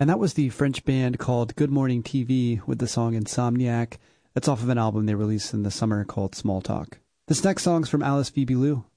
And that was the French band called Good Morning TV with the song Insomniac. That's off of an album they released in the summer called Small Talk. This next song's from Alice V. Lou.